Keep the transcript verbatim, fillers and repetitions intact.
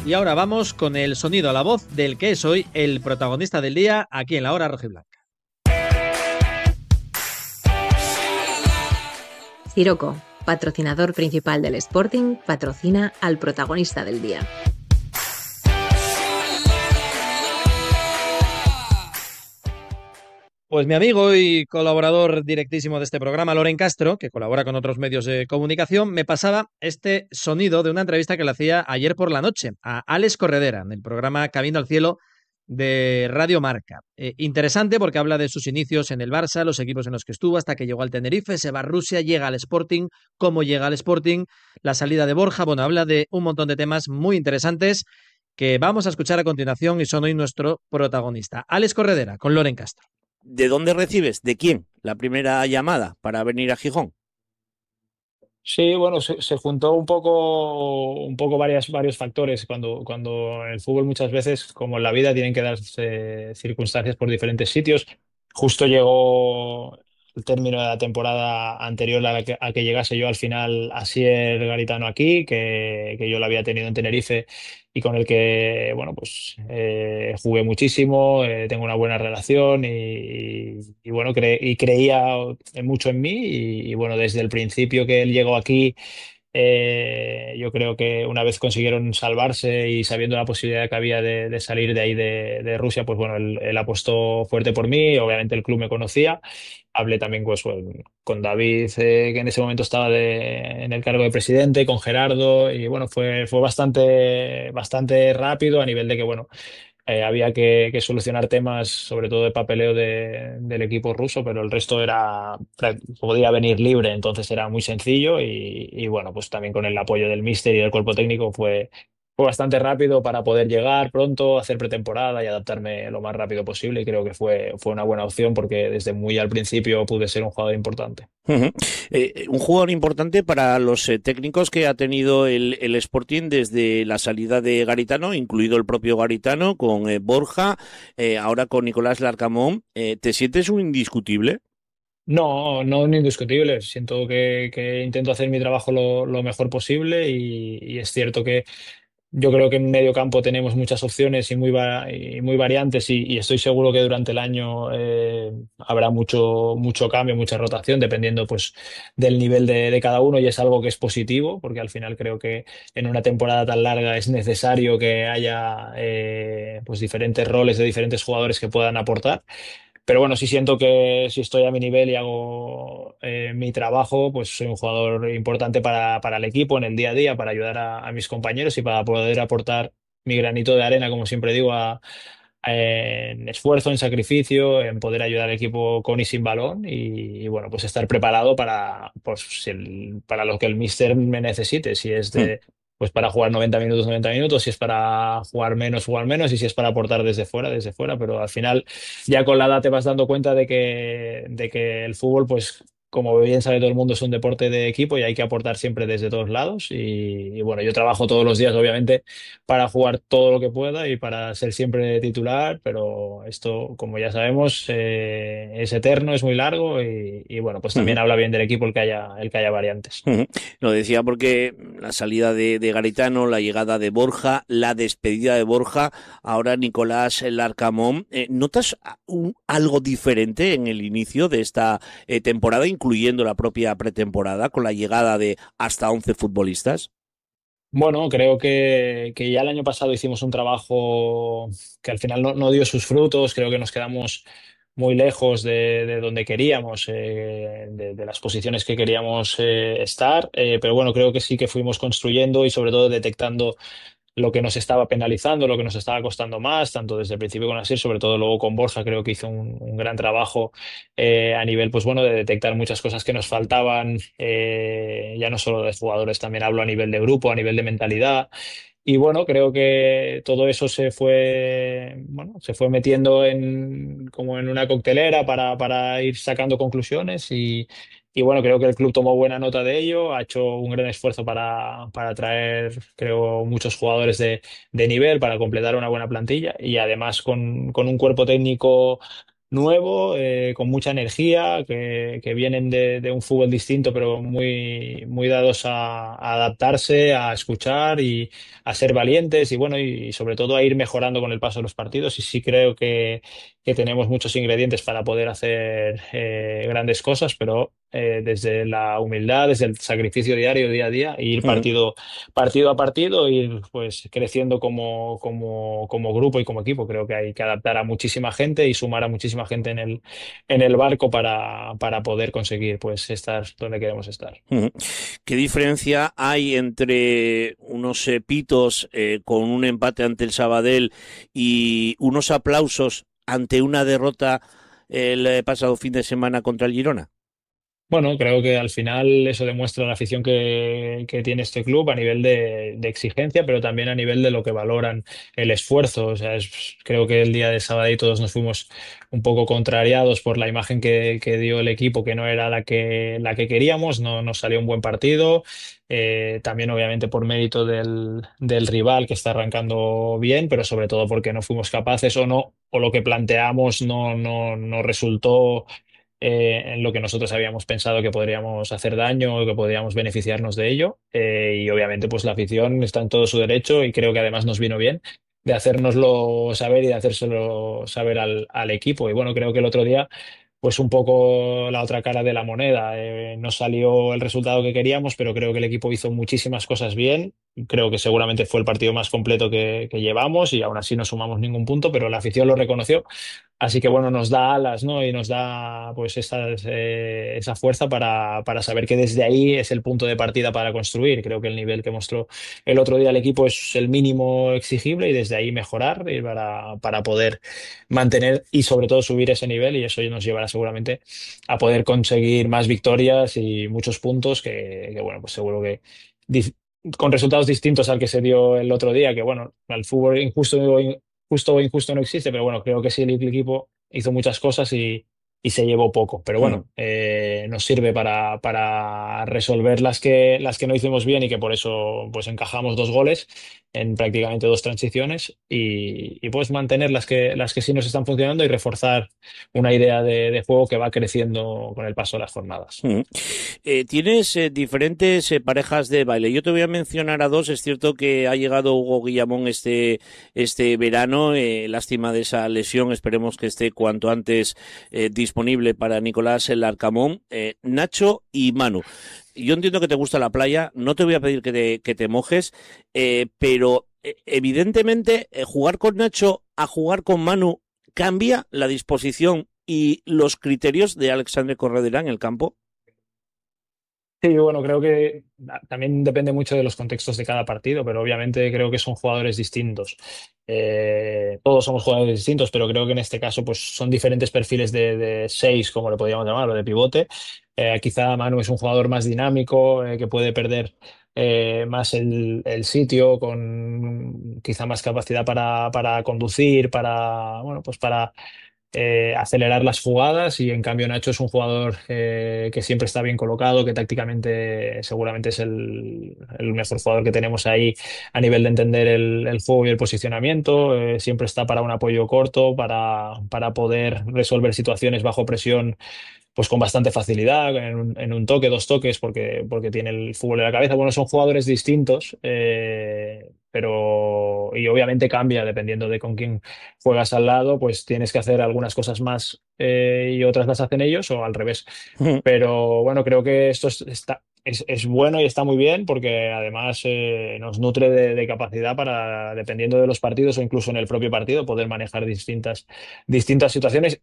Y ahora vamos con el sonido a la voz del que es hoy el protagonista del día aquí en la Hora Rojiblanca. Siroco, patrocinador principal del Sporting, patrocina al protagonista del día. Pues mi amigo y colaborador directísimo de este programa, Loren Castro, que colabora con otros medios de comunicación, me pasaba este sonido de una entrevista que le hacía ayer por la noche a Alex Corredera en el programa Camino al Cielo de Radio Marca. Eh, interesante porque habla de sus inicios en el Barça, los equipos en los que estuvo, hasta que llegó al Tenerife, se va a Rusia, llega al Sporting, cómo llega al Sporting, la salida de Borja. Bueno, habla de un montón de temas muy interesantes que vamos a escuchar a continuación y son hoy nuestro protagonista. Alex Corredera con Loren Castro. ¿De dónde recibes? ¿De quién? La primera llamada para venir a Gijón. Sí, bueno, se, se juntó un poco, un poco varias, varios factores. Cuando, cuando en el fútbol muchas veces, como en la vida, tienen que darse circunstancias por diferentes sitios. Justo llegó el término de la temporada anterior a, la que, a que llegase yo al final Asier Garitano aquí, que, que yo lo había tenido en Tenerife y con el que, bueno, pues eh, jugué muchísimo, eh, tengo una buena relación y, y, bueno, cre- y creía mucho en mí y, y, bueno, desde el principio que él llegó aquí, eh, yo creo que una vez consiguieron salvarse y sabiendo la posibilidad que había de, de salir de ahí de, de Rusia, pues bueno, él, él apostó fuerte por mí, obviamente el club me conocía. Hablé también pues, bueno, con David, eh, que en ese momento estaba de- en el cargo de presidente, con Gerardo, y bueno, fue, fue bastante, bastante rápido a nivel de que, bueno, eh, había que, que solucionar temas, sobre todo de papeleo de- del equipo ruso, pero el resto era, podía venir libre, entonces era muy sencillo y, y bueno, pues también con el apoyo del míster y del cuerpo técnico fue, fue bastante rápido para poder llegar pronto, hacer pretemporada y adaptarme lo más rápido posible y creo que fue, fue una buena opción porque desde muy al principio pude ser un jugador importante. Uh-huh. Eh, un jugador importante para los eh, técnicos que ha tenido el, el Sporting desde la salida de Garitano, incluido el propio Garitano, con eh, Borja, eh, ahora con Nicolás Larcamón. Eh, ¿te sientes un indiscutible? No, no es indiscutible. Siento que, que intento hacer mi trabajo lo, lo mejor posible y, y es cierto que yo creo que en medio campo tenemos muchas opciones y muy, va- y muy variantes y, y estoy seguro que durante el año eh, habrá mucho, mucho cambio, mucha rotación, dependiendo pues del nivel de, de cada uno y es algo que es positivo porque al final creo que en una temporada tan larga es necesario que haya eh, pues diferentes roles de diferentes jugadores que puedan aportar. Pero bueno, sí siento que si estoy a mi nivel y hago eh, mi trabajo, pues soy un jugador importante para, para el equipo en el día a día, para ayudar a, a mis compañeros y para poder aportar mi granito de arena, como siempre digo, a, a- en esfuerzo, en sacrificio, en poder ayudar al equipo con y sin balón y, y, bueno, pues estar preparado para, pues, si el- para lo que el míster me necesite, si es Hmm. de pues para jugar noventa minutos, noventa minutos, si es para jugar menos, jugar menos, y si es para aportar desde fuera, desde fuera, pero al final ya con la edad te vas dando cuenta de que, de que el fútbol, pues como bien sabe todo el mundo, es un deporte de equipo y hay que aportar siempre desde todos lados. Y, y bueno, yo trabajo todos los días, obviamente, para jugar todo lo que pueda y para ser siempre titular, pero esto, como ya sabemos, eh, es eterno, es muy largo y, y bueno, pues también Uh-huh. habla bien del equipo el que haya, el que haya variantes. Uh-huh. Lo decía porque la salida de, de Garitano, la llegada de Borja, la despedida de Borja, ahora Nicolás Larcamón. Eh, ¿Notas un, algo diferente en el inicio de esta eh, temporada, incluyendo la propia pretemporada, con la llegada de hasta once futbolistas? Bueno, creo que, que ya el año pasado hicimos un trabajo que al final no, no dio sus frutos, creo que nos quedamos muy lejos de, de donde queríamos, eh, de, de las posiciones que queríamos eh, estar, eh, pero bueno, creo que sí que fuimos construyendo y sobre todo detectando lo que nos estaba penalizando, lo que nos estaba costando más, tanto desde el principio con Asier, sobre todo luego con Borja, creo que hizo un, un gran trabajo eh, a nivel, pues bueno, de detectar muchas cosas que nos faltaban, eh, ya no solo de jugadores, también hablo a nivel de grupo, a nivel de mentalidad. Y bueno, creo que todo eso se fue, bueno, se fue metiendo en, como en una coctelera para, para ir sacando conclusiones y, y bueno, creo que el club tomó buena nota de ello, ha hecho un gran esfuerzo para, para traer, creo, muchos jugadores de, de nivel para completar una buena plantilla y además con, con un cuerpo técnico nuevo, eh, con mucha energía, que, que vienen de, de un fútbol distinto, pero muy, muy dados a, a adaptarse, a escuchar y a ser valientes y bueno, y, y sobre todo a ir mejorando con el paso de los partidos. Y sí creo que, que tenemos muchos ingredientes para poder hacer eh, grandes cosas, pero eh, desde la humildad, desde el sacrificio diario, día a día, e ir Ujú. partido, partido a partido, ir pues creciendo como, como, como grupo y como equipo. Creo que hay que adaptar a muchísima gente y sumar a muchísima gente en el, en el barco para, para poder conseguir pues estar donde queremos estar. Ujú. ¿Qué diferencia hay entre unos eh, pitos eh, con un empate ante el Sabadell y unos aplausos ante una derrota el eh, pasado fin de semana contra el Girona? Bueno, creo que al final eso demuestra la afición que, que tiene este club a nivel de, de exigencia, pero también a nivel de lo que valoran el esfuerzo. O sea, es- creo que el día de sábado todos nos fuimos un poco contrariados por la imagen que, que dio el equipo, que no era la que, la que queríamos, no nos salió un buen partido. Eh, también obviamente por mérito del, del rival que está arrancando bien, pero sobre todo porque no fuimos capaces o no, o lo que planteamos no, no, no resultó eh, en lo que nosotros habíamos pensado que podríamos hacer daño o que podríamos beneficiarnos de ello. Eh, y obviamente, pues la afición está en todo su derecho y creo que además nos vino bien de hacérnoslo saber y de hacérselo saber al, al equipo. Y bueno, creo que el otro día, pues un poco la otra cara de la moneda. Eh, no salió el resultado que queríamos, pero creo que el equipo hizo muchísimas cosas bien. Creo que seguramente fue el partido más completo que, que llevamos y aún así no sumamos ningún punto, pero la afición lo reconoció. Así que bueno, nos da alas, ¿no? Y nos da pues esas, eh, esa fuerza para, para saber que desde ahí es el punto de partida para construir. Creo que el nivel que mostró el otro día el equipo es el mínimo exigible y desde ahí mejorar y para, para poder mantener y sobre todo subir ese nivel y eso nos llevará seguramente a poder conseguir más victorias y muchos puntos que, que, bueno, pues seguro que dif- con resultados distintos al que se dio el otro día, que bueno, al fútbol injusto justo o injusto no existe, pero bueno, creo que sí el equipo hizo muchas cosas y, y se llevó poco. Pero Ujú. bueno, eh, nos sirve para, para resolver las que, las que no hicimos bien y que por eso pues encajamos dos goles en prácticamente dos transiciones y, y pues mantener las que, las que sí nos están funcionando y reforzar una idea de, de juego que va creciendo con el paso de las jornadas. Ujú. Eh, tienes eh, diferentes eh, parejas de baile. Yo te voy a mencionar a dos. Es cierto que ha llegado Hugo Guillamón este, este verano. Eh, lástima de esa lesión. Esperemos que esté cuanto antes eh, disponible para Nicolás el Arcamón. Eh, Nacho y Manu. Yo entiendo que te gusta la playa. No te voy a pedir que te, que te mojes, eh, pero eh, evidentemente eh, jugar con Nacho a jugar con Manu cambia la disposición y los criterios de Alexandre Corredera en el campo. Sí, bueno, creo que ah, también depende mucho de los contextos de cada partido, pero obviamente creo que son jugadores distintos. Eh, todos somos jugadores distintos, pero creo que en este caso pues son diferentes perfiles de, de seis, como le podríamos llamar, o de pivote. Eh, quizá Manu es un jugador más dinámico, eh, que puede perder eh, más el, el sitio, con quizá más capacidad para, para conducir, para, bueno, pues para eh, acelerar las jugadas y en cambio Nacho es un jugador eh, que siempre está bien colocado, que tácticamente seguramente es el, el mejor jugador que tenemos ahí a nivel de entender el, el juego y el posicionamiento, eh, siempre está para un apoyo corto, para, para poder resolver situaciones bajo presión pues con bastante facilidad, en un, en un toque, dos toques, porque, porque tiene el fútbol en la cabeza. Bueno, son jugadores distintos, eh, pero y obviamente cambia dependiendo de con quién juegas al lado, pues tienes que hacer algunas cosas más eh, y otras las hacen ellos o al revés. Pero bueno, creo que esto es, está, es, es bueno y está muy bien porque además eh, nos nutre de, de capacidad para, dependiendo de los partidos o incluso en el propio partido, poder manejar distintas, distintas situaciones